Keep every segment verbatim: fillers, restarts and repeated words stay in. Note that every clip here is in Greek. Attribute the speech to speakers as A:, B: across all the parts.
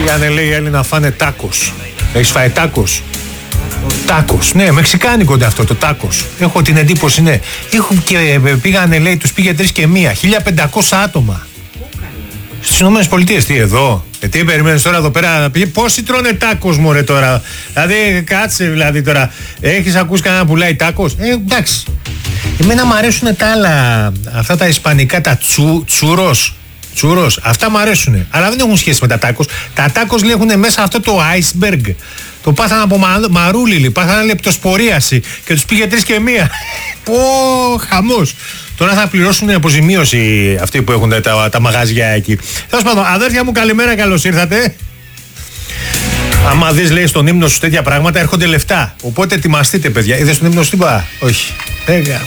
A: Πήγανε, λέει, οι Έλληνες να φάνε τάκος. Έχεις φάει τάκος? Τάκος, ναι, μεξικάνικο είναι αυτό το τάκος. Έχω την εντύπωση, ναι. Έχουν και πήγανε, λέει, τους πήγε τρεις και μία. χίλια πεντακόσια άτομα. Στις Ηνωμένες Πολιτείες, τι εδώ? Ε, τι περιμένεις τώρα εδώ πέρα να πει? Πόσοι τρώνε τάκος, μωρέ, τώρα? Δηλαδή, κάτσε, δηλαδή τώρα. Έχεις ακούσει κανένα που πουλάει τάκος? Ε, εντάξει. Εμένα μου αρέσουν τα άλλα, αυτά τα ισπανικά, τα τσου, τσούρος. Τσούρος, αυτά μου αρέσουν. Αλλά δεν έχουν σχέση με τα τάκος. Τα τάκος έχουν μέσα αυτό το iceberg. Το πάθανε από μα, μαρούλιλι, πάθανε λεπτοσπορίαση και τους πήγε τρεις και μία. Πω, χαμός. Τώρα θα πληρώσουν αποζημίωση αυτοί που έχουν τα, τα μαγαζιά εκεί. Τέλος πάντων, αδέρφια μου, καλημέρα, καλώς ήρθατε. Άμα δεις, λέει, στον ύμνο σου τέτοια πράγματα, έρχονται λεφτά. Οπότε ετοιμαστείτε, παιδιά. Είδες τον ύμνο σου τίποτα? Όχι. Έγα.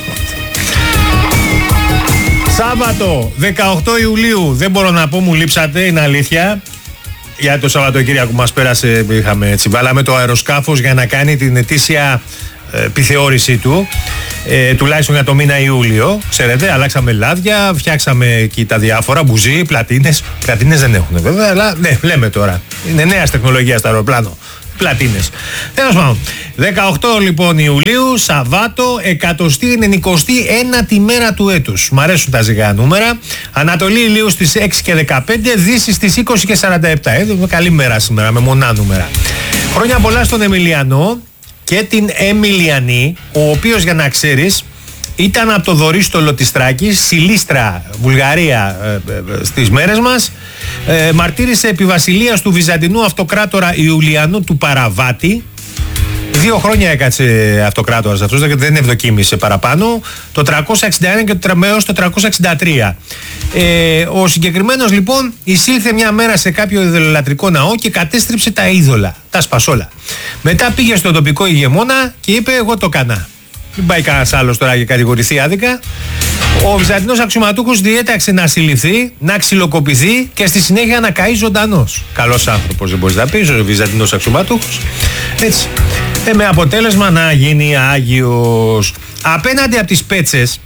A: Σάββατο, δεκαοκτώ Ιουλίου. Δεν μπορώ να πω, μου λείψατε, είναι αλήθεια. Για το Σαββατοκύριακο που μας πέρασε, είχαμε έτσι, βάλαμε το αεροσκάφος για να κάνει την ετήσια ε, επιθεώρησή του, ε, τουλάχιστον για το μήνα Ιούλιο. Ξέρετε, αλλάξαμε λάδια, φτιάξαμε εκεί τα διάφορα, μπουζί, πλατίνες. Πλατίνες δεν έχουν βέβαια, αλλά ναι, λέμε τώρα. Είναι νέας τεχνολογίας το αεροπλάνο. Πλατίνες. Τέλος πάντων. δεκαοκτώ λοιπόν Ιουλίου, Σαββάτο, εκατοστή ενενηκοστή ένατη μέρα του έτους. Μ' αρέσουν τα ζυγά νούμερα. Ανατολή ηλίου στις έξι και δεκαπέντε, Δύση στις είκοσι και σαράντα επτά. Ε, καλή μέρα σήμερα, με μονά νούμερα. Χρόνια πολλά στον Εμιλιανό και την Εμιλιανή, ο οποίος, για να ξέρεις, ήταν από το Δωρίστολο της Θράκης, Σιλίστρα, Βουλγαρία, ε, ε, στις μέρες μας. Ε, μαρτύρησε επί βασιλείας του Βυζαντινού αυτοκράτορα Ιουλιανού του Παραβάτη. Δύο χρόνια έκατσε αυτοκράτορας αυτός, δεν ευδοκίμησε παραπάνω. Το τριακόσια εξήντα ένα και το έως το τριακόσια εξήντα τρία. Ε, ο συγκεκριμένος λοιπόν εισήλθε μια μέρα σε κάποιο ειδωλολατρικό ναό και κατέστρεψε τα είδωλα, τα σπασόλα. Μετά πήγε στον τοπικό ηγεμόνα και είπε: εγώ το έκανα. Μην πάει κανένας άλλος τώρα και κατηγορηθεί άδικα. Ο Βυζαντινός αξιωματούχος διέταξε να συλληφθεί, να ξυλοκοπηθεί και στη συνέχεια να καεί ζωντανός. Καλός άνθρωπος, δεν μπορείς να πεις, ο Βυζαντινός αξιωματούχος. Έτσι. Ε, με αποτέλεσμα να γίνει Άγιος. Απέναντι από τις Πέτσες,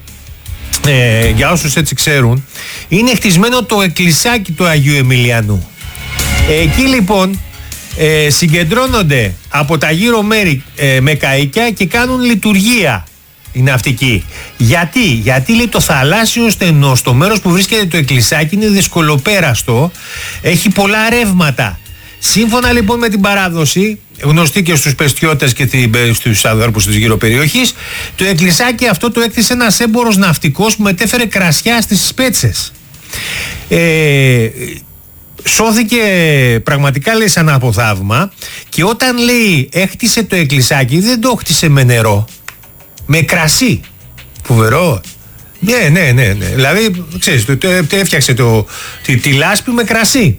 A: ε, για όσους έτσι ξέρουν, είναι χτισμένο το εκκλησάκι του Αγίου Εμιλιανού. Εκεί λοιπόν ε, συγκεντρώνονται από τα γύρω μέρη ε, με καΐκια και κάνουν λειτουργία η ναυτική. Γιατί, γιατί λέει, το θαλάσσιο στενό στο μέρος που βρίσκεται το εκκλησάκι είναι δυσκολοπέραστο, έχει πολλά ρεύματα. Σύμφωνα λοιπόν με την παράδοση, γνωστή και στους πεστιώτες και στους αδέρφους της γύρω περιοχής, το εκκλησάκι αυτό το έκτισε ένας έμπορος ναυτικός που μετέφερε κρασιά στις Πέτσες. Ε, σώθηκε πραγματικά, λέει, σαν από θαύμα, και όταν, λέει, έκτισε το εκκλησάκι δεν το έκτισε με νερό, με κρασί. Φοβερό. Ναι, ναι, ναι, ναι. Δηλαδή, ξέρεις, το, το, το έφτιαξε το, τη, τη λάσπη με κρασί.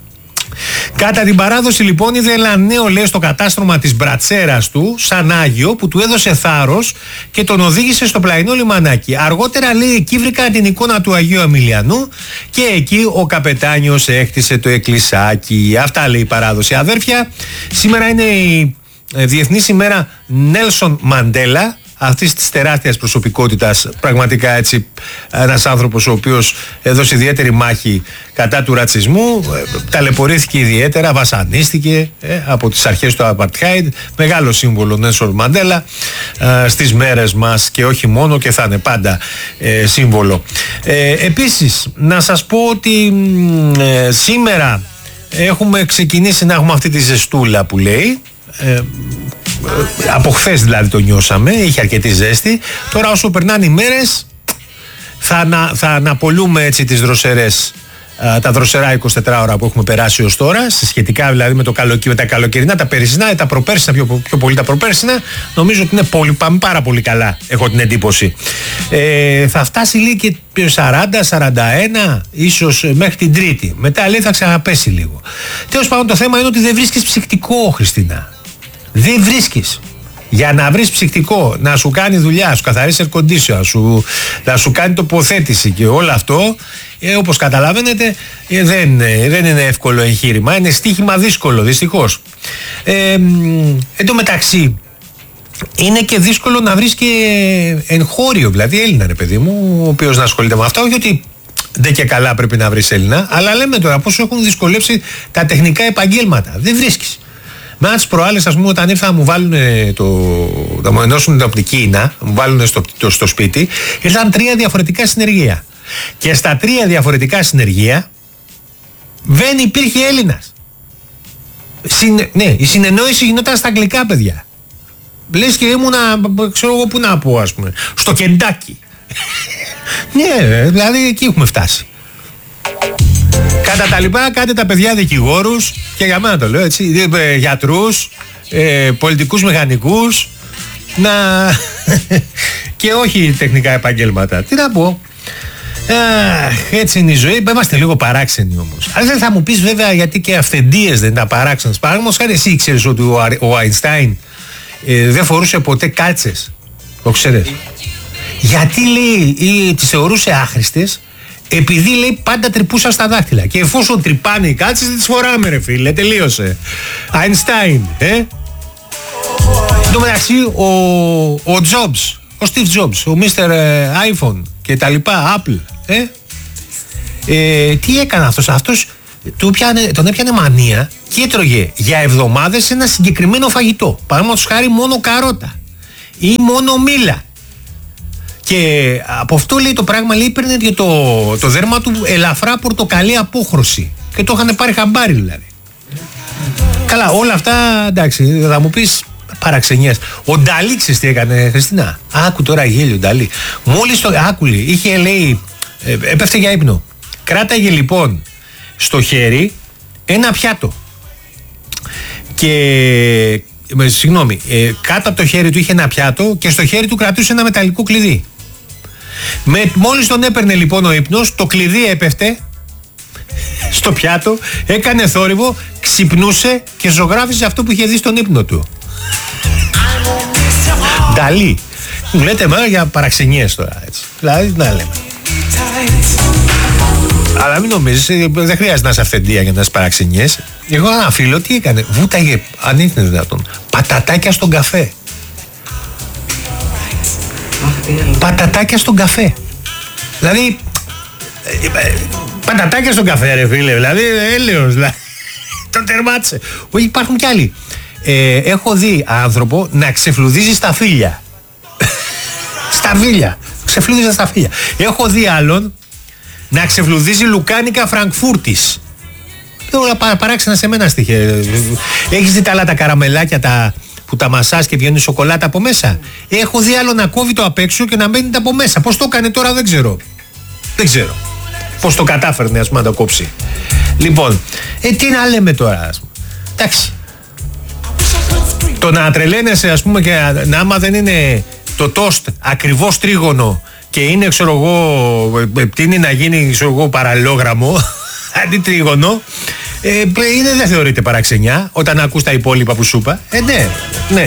A: Κατά την παράδοση λοιπόν είδε ένα νέο, λέει, στο κατάστρωμα της μπρατσέρας του σαν Άγιο, που του έδωσε θάρρος και τον οδήγησε στο πλαϊνό λιμανάκι. Αργότερα, λέει, εκεί βρήκα την εικόνα του Αγίου Εμιλιανού και εκεί ο καπετάνιος έκτισε το εκκλησάκι. Αυτά, λέει, η παράδοση. Αδέρφια, σήμερα είναι η Διεθνής ημέρα Νέλσον Μαντέλα, αυτής της τεράστιας προσωπικότητας, πραγματικά έτσι ένας άνθρωπος ο οποίος έδωσε ιδιαίτερη μάχη κατά του ρατσισμού, ταλαιπωρήθηκε ιδιαίτερα, βασανίστηκε ε, από τις αρχές του Apartheid, μεγάλο σύμβολο Νέλσον Μαντέλα ε, στις μέρες μας και όχι μόνο, και θα είναι πάντα ε, σύμβολο. Ε, επίσης να σας πω ότι ε, σήμερα έχουμε ξεκινήσει να έχουμε αυτή τη ζεστούλα που λέει. Ε, από χθες δηλαδή το νιώσαμε, είχε αρκετή ζέστη. Τώρα όσο περνάνε οι μέρες θα, ανα, θα αναπολούμε έτσι τις δροσερές, α, τα δροσερά είκοσι τέσσερις ώρα που έχουμε περάσει ως τώρα, σχετικά δηλαδή με, το καλοκαι... με τα καλοκαιρινά, τα περσινά, τα προπέρσινα, πιο, πιο πολύ τα προπέρσινα. Νομίζω ότι είναι πολύ, πάμε πάρα πολύ καλά, έχω την εντύπωση. Ε, θα φτάσει λίγο και σαράντα σαράντα ένα ίσως μέχρι την Τρίτη. Μετά, λέει, θα ξαναπέσει λίγο. Τέλος πάντων, το θέμα είναι ότι δεν βρίσκεις ψυκτικό, Χριστίνα. Δεν βρίσκεις. Για να βρεις ψυκτικό, να σου κάνει δουλειά, να σου καθαρίσει air condition, να σου, να σου κάνει τοποθέτηση και όλο αυτό, ε, όπως καταλαβαίνετε, ε, δεν, ε, δεν είναι εύκολο εγχείρημα. Είναι στοίχημα δύσκολο, δυστυχώς. Ε, εν τω μεταξύ, είναι και δύσκολο να βρεις και εγχώριο, δηλαδή Έλληνα, ρε παιδί μου, ο οποίος να ασχολείται με αυτά. Όχι ότι δεν και καλά πρέπει να βρεις Έλληνα, αλλά λέμε τώρα πόσο έχουν δυσκολέψει τα τεχνικά επαγγέλματα. Δεν βρίσκεις. Με τις προάλλες, ας πούμε, όταν ήρθα να μου βάλουν το, να μου ενώσουν την οπτική ίνα, να μου βάλουν στο, το, στο σπίτι, ήρθαν τρία διαφορετικά συνεργεία. Και στα τρία διαφορετικά συνεργεία δεν υπήρχε Έλληνας. Συνε, ναι, η συνεννόηση γινόταν στα αγγλικά, παιδιά. Λες και ήμουνα, ξέρω εγώ πού να πω, ας πούμε, στο Κεντάκι. Ναι, δηλαδή εκεί έχουμε φτάσει. Κατά τα λοιπά, κάντε τα παιδιά δικηγόρους, και για μένα το λέω έτσι, γιατρούς, ε, πολιτικούς μηχανικούς, να... και όχι τεχνικά επαγγέλματα. Τι να πω. Αχ, έτσι είναι η ζωή. Είμαστε λίγο παράξενοι όμως. Αλλά δεν θα μου πεις βέβαια γιατί και αυθεντίες δεν ήταν παράξενες. Παράδειγμα, χάρη εσύ ξέρεις ότι ο Αϊνστάιν ε, δεν φορούσε ποτέ κάλτσες. Το ξέρεις. Γιατί λέει ή τις θεωρούσε άχρηστες, επειδή λέει πάντα τρυπούσαν στα δάχτυλα. Και εφόσον τρυπάνε οι κάλτσες δεν τις φοράμε, ρε φίλε. Τελείωσε. Αϊνστάιν, ε. Εν τω μεταξύ ο, ο Jobs, ο Steve Jobs, ο μίστερ iPhone και τα λοιπά, Apple, ε, ε, τι έκανε αυτός, αυτός του πιάνε, τον έπιανε μανία και έτρωγε για εβδομάδες ένα συγκεκριμένο φαγητό. Παραδείγματος χάρη μόνο καρότα ή μόνο μήλα. Και από αυτό λέει το πράγμα, λέει, παίρνε και το, το δέρμα του ελαφρά πορτοκαλί απόχρωση. Και το είχαν πάρει χαμπάρι δηλαδή. Καλά, όλα αυτά εντάξει, θα μου πεις παραξενιές. Ο Νταλή, ξέρεις τι έκανε, Χριστίνα? Άκου τώρα γέλιο, Νταλή. Μόλις το άκουλε, είχε λέει, ε, έπεφτε για ύπνο. Κράταγε λοιπόν στο χέρι ένα πιάτο. Και με, συγγνώμη, ε, κάτω από το χέρι του είχε ένα πιάτο και στο χέρι του κρατούσε ένα μεταλλικό κλειδί. Με, μόλις τον έπαιρνε λοιπόν ο ύπνος, το κλειδί έπεφτε στο πιάτο, έκανε θόρυβο, ξυπνούσε και ζωγράφιζε αυτό που είχε δει στον ύπνο του. Νταλή. Μου λέτε μέρα για παραξενίες τώρα, έτσι. Δηλαδή, να λέμε. Αλλά μην νομίζεις, δεν χρειάζεται να είσαι αυθεντία για να είσαι παραξενίες. Εγώ ένα φίλο τι έκανε, βούταγε, αν είναι δυνατόν, πατατάκια στον καφέ. Πατατάκια στον καφέ. Δηλαδή, πατατάκια στον καφέ, ρε φίλε, δηλαδή, έλεος, δηλαδή, τον τερμάτισε. Όχι, υπάρχουν κι άλλοι. Ε, έχω δει άνθρωπο να ξεφλουδίζει στα φύλλα. Στα φύλλα. Ξεφλούδιζε στα φύλλα. Έχω δει άλλον να ξεφλουδίζει λουκάνικα Φραγκφούρτης. Όλα πα, παράξενα σε μένα στοιχεία. Έχεις δει τα άλλα τα καραμελάκια τα, που τα μασάς και βγαίνει σοκολάτα από μέσα? Έχω δει άλλο να κόβει το απ' έξω και να μπαίνει από μέσα. Πώς το έκανε τώρα δεν ξέρω. Δεν ξέρω. Πώς το κατάφερνε, ας πούμε, να το κόψει. Λοιπόν, ε, τι να λέμε τώρα, ας πούμε. Εντάξει. Το να τρελαίνεσαι, ας πούμε, και να, άμα δεν είναι το τόστ ακριβώς τρίγωνο και είναι, ξέρω εγώ, πτύνει να γίνει, ξέρω εγώ, παραλληλόγραμμο αντί τρίγωνο, ε, είναι, δεν θεωρείται παραξενιά όταν ακούς τα υπόλοιπα που σου είπα. Ε, ναι, ναι.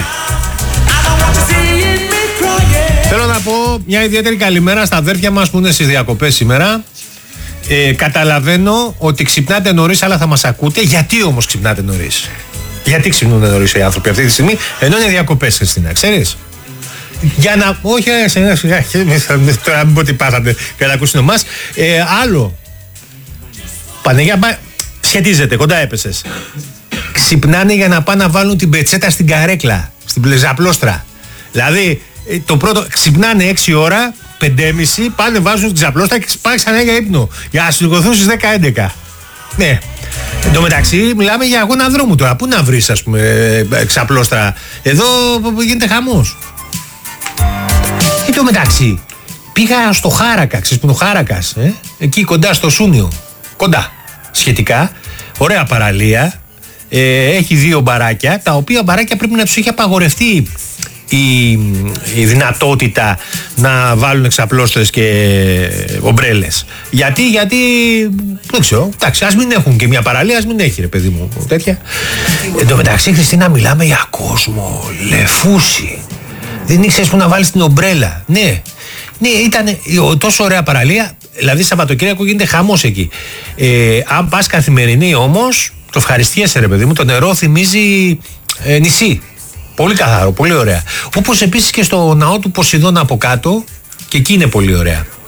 A: Θέλω να πω μια ιδιαίτερη καλημέρα στα αδέρφια μας που είναι στις διακοπές σήμερα. Ε, καταλαβαίνω ότι ξυπνάτε νωρίς, αλλά θα μας ακούτε. Γιατί όμως ξυπνάτε νωρίς? Γιατί ξυπνούν νωρίς οι άνθρωποι αυτή τη στιγμή, ενώ είναι διακοπές, Χριστίνα, ξέρεις? Για να. Όχι, τώρα μην πω ότι πάθατε και να ακούσουν εμάς. Ε, άλλο. Πανεγιά, σχετίζεται, κοντά έπεσες. Ξυπνάνε για να πάνε να βάλουν την πετσέτα στην καρέκλα, στην πλεζαπλώστρα. Δηλαδή, το πρώτο, ξυπνάνε έξι ώρα, πέντε και μισή, πάνε, βάζουν την ξαπλώστρα και πάνε ξανά για ύπνο. Για να σηκωθούν στις δέκα έντεκα. Ναι. Εν τω μεταξύ, μιλάμε για αγώνα δρόμου τώρα. Πού να βρεις, ας πούμε, ξαπλώστρα? Εδώ γίνεται χαμός. Εν τω μεταξύ, πήγα στο Χάρακα, ξέρεις που είναι ο Χάρακας, ε? Εκεί κοντά στο Σούνιο. Κοντά. Σχετικά. Ωραία παραλία. Ε, έχει δύο μπαράκια, τα οποία μπαράκια πρέπει να τους έχει απαγορευτεί η, η δυνατότητα να βάλουν εξαπλώστρες και ομπρέλες. Γιατί, γιατί, δεν ξέρω, εντάξει, ας μην έχουν και μια παραλία, ας μην έχει, ρε παιδί μου, τέτοια. Εν τω μεταξύ, Χριστίνα, μιλάμε για κόσμο, λεφούσι. Δεν ήξερες που να βάλεις την ομπρέλα. Ναι, ναι, ήταν τόσο ωραία παραλία, δηλαδή Σαββατοκύριακο γίνεται χαμός εκεί. Ε, αν πας καθημερινή όμως, το ευχαριστιέσαι, ρε παιδί μου, το νερό θυμίζει ε, νησί. Πολύ καθαρό, πολύ ωραία. Όπως επίσης και στο ναό του Ποσειδώνα από κάτω, και εκεί είναι πολύ ωραία.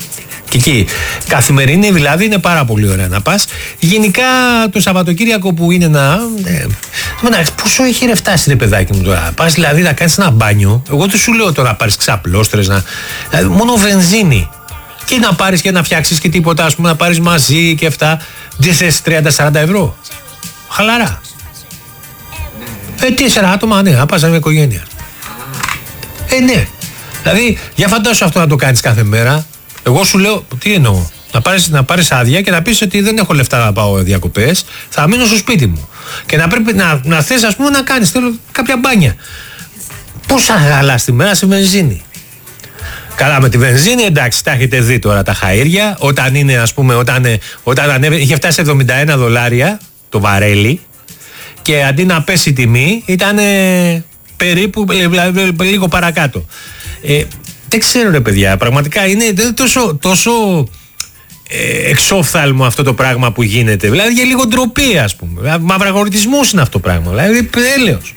A: Και εκεί καθημερινή δηλαδή είναι πάρα πολύ ωραία να πας. Γενικά το Σαββατοκύριακο που είναι να. Ε, πόσο έχει ρε φτάσει ρε παιδάκι μου τώρα. Πας δηλαδή να κάνεις ένα μπάνιο. Εγώ δεν σου λέω τώρα να πάρεις ξαπλώστρες. Να, δηλαδή μόνο βενζίνη. Και να πάρεις και να φτιάξεις και τίποτα. Ας πούμε να πάρεις μαζί και αυτά. Δεν θες τριάντα σαράντα ευρώ. Χαλαρά. Ε, τέσσερα άτομα, ναι, να πας με οικογένεια. Ε, ναι. Δηλαδή, για φαντάσου αυτό να το κάνεις κάθε μέρα. Εγώ σου λέω, τι εννοώ, να πάρεις, να πάρεις άδεια και να πεις ότι δεν έχω λεφτά να πάω διακοπές, θα μείνω στο σπίτι μου. Και να πρέπει να, να θες, ας πούμε, να κάνεις, θέλω κάποια μπάνια. Πόσα γαλά στη μέρα σε βενζίνη. Καλά, με τη βενζίνη, εντάξει, τα έχετε δει τώρα τα χαΐρια. Όταν είναι, ας πούμε, όταν, όταν ανέβη, είχε φτάσει εβδομήντα ένα δολάρια το βαρέλι και αντί να πέσει η τιμή, ήταν περίπου λίγο παρακάτω. Ε, δεν ξέρω ρε παιδιά, πραγματικά είναι τόσο, τόσο ε, εξόφθαλμο αυτό το πράγμα που γίνεται. Δηλαδή για λίγο ντροπή, ας πούμε. Μαυραγορητισμός είναι αυτό το πράγμα. Δηλαδή τέλειος.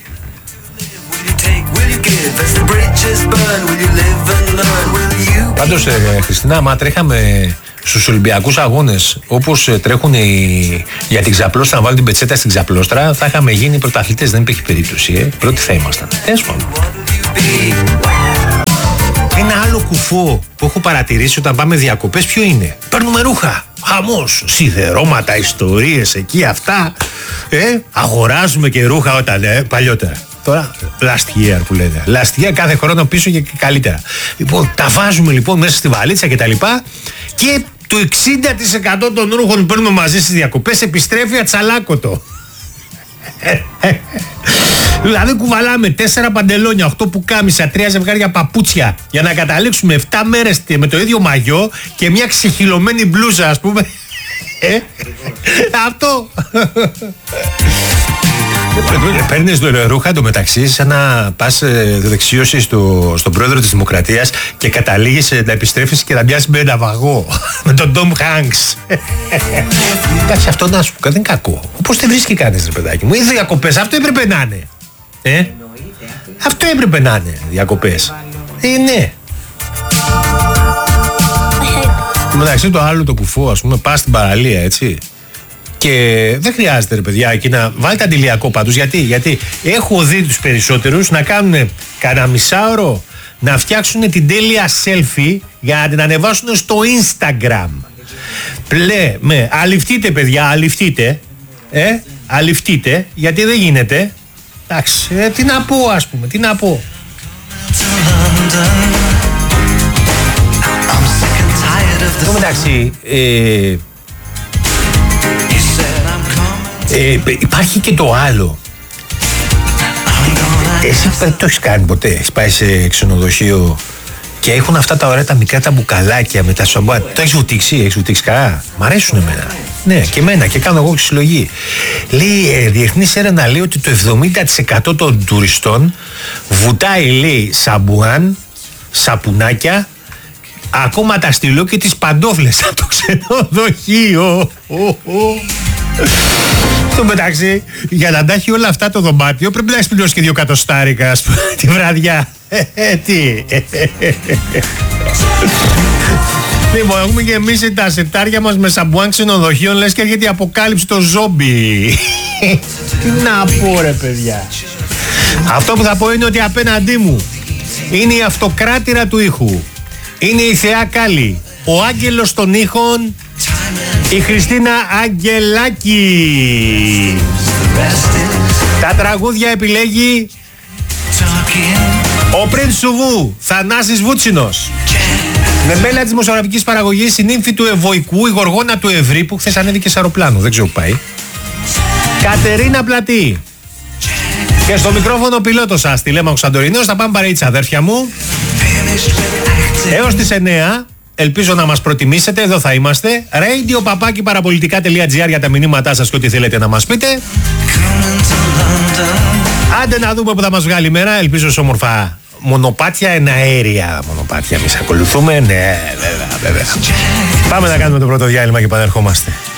A: Πάντως ε, Χριστίνα, άμα τρέχαμε στους Ολυμπιακούς αγώνες όπως ε, τρέχουν οι, για την ξαπλώστρα, να βάλουν την πετσέτα στην ξαπλώστρα, θα είχαμε γίνει πρωταθλητές, δεν υπήρχε περίπτωση. Ε. Πρώτοι θα ήμασταν. Έσπαμε. Ένα άλλο κουφό που έχω παρατηρήσει όταν πάμε διακοπές, ποιο είναι? Παίρνουμε ρούχα. Χαμός, σιδερώματα, ιστορίες εκεί, αυτά. Ε, αγοράζουμε και ρούχα όταν ε, παλιότερα. Τώρα, last year που λέτε. Last year, κάθε χρόνο πίσω και καλύτερα. Λοιπόν, τα βάζουμε λοιπόν μέσα στη βαλίτσα και τα λοιπά και το εξήντα τοις εκατό των ρούχων που παίρνουμε μαζί στις διακοπές επιστρέφει ατσαλάκωτο. Δηλαδή κουβαλάμε τέσσερα παντελόνια, οκτώ πουκάμισα, τρία ζευγάρια παπούτσια για να καταλήξουμε επτά μέρες με το ίδιο μαγιό και μια ξεχυλωμένη μπλούζα, ας πούμε. Ε, αυτό. Παίρνεις ρούχα εντωμεταξύ σαν να πας δεξίωση στο, στον πρόεδρο της Δημοκρατίας και καταλήγεις να επιστρέφεις και να μοιάζεις με ένα βαγό με τον Tom Hanks. Εντάξει, αυτό να σου πω, δεν είναι κακό. Όπως δεν βρίσκει κανείς ρε παιδάκι μου. Οι διακοπές αυτό έπρεπε να είναι. Ε? Αυτό έπρεπε να είναι διακοπές. Ε, ναι. Μεταξύ το άλλο το κουφό, ας πούμε, πας στην παραλία, έτσι. Και δεν χρειάζεται ρε παιδιά εκεί να βάλετε αντιλιακό πάντως. Γιατί, γιατί έχω δει τους περισσότερους να κάνουν κανένα μισάωρο να φτιάξουν την τέλεια selfie για να την ανεβάσουν στο Instagram. Πλε, με, αληφτείτε παιδιά, αληφτείτε. Ε, αληφτείτε, γιατί δεν γίνεται. Εντάξει, ε, τι να πω ας πούμε, τι να πω. Εδώ μεταξύ, ε, Ε, υπάρχει και το άλλο. Εσύ το έχεις κάνει ποτέ? Έχεις πάει σε ξενοδοχείο και έχουν αυτά τα ωραία τα μικρά τα μπουκαλάκια με τα σαμπουά? Το έχεις βουτήξει? Έχεις βουτήξει καλά? Μ' αρέσουν εμένα. Ναι, και εμένα, και κάνω εγώ συλλογή. Λέει, ε, διεθνής έρευνα λέει ότι το εβδομήντα τοις εκατό των τουριστών βουτάει, λέει, σαμπουάν, σαπουνάκια, ακόμα τα στυλό και τις παντόφλες από το ξενοδοχείο. Στο μεταξύ, για να τα έχει όλα αυτά το δωμάτιο, πρέπει να έχει πληρώσει και δύο κατοστάρικα, ας πούμε, τη βραδιά. Ε, τι. Λοιπόν, έχουμε και εμείς τα σετάρια μας με σαμπουάν ξενοδοχείων, λες και έρχεται η αποκάλυψη το ζόμπι. Τι να πω ρε παιδιά. Αυτό που θα πω είναι ότι απέναντί μου είναι η αυτοκράτηρα του ήχου. Είναι η Θεά Κάλλη, ο άγγελος των ήχων, η Χριστίνα Αγγελάκη. Τα τραγούδια επιλέγει ο Πρινς Σουβού, Θανάσης Βούτσινος. Μεμπέλα της δημοσιογραφικής παραγωγής, η νύμφη του Ευωικού, η Γοργόνα του Ευρύ, που χθες ανέβηκε σε αεροπλάνο, δεν ξέρω που πάει. Κατερίνα Πλατή. Και στο μικρόφωνο πιλότος σας, Τηλέμαχος Σαντορινός. Θα πάμε παρείτσα, αδέρφια μου. Έως τις εννέα. Ελπίζω να μας προτιμήσετε, εδώ θα είμαστε. radio παπάκι παραπολιτικά τελεία τζι άρ για τα μηνύματά σας και ό,τι θέλετε να μας πείτε. Άντε να δούμε που θα μας βγάλει η μέρα. Ελπίζω σε όμορφα μονοπάτια, εναέρια μονοπάτια. Εμείς ακολουθούμε, ναι βέβαια, βέβαια. Πάμε να κάνουμε το πρώτο διάλειμμα και επανερχόμαστε.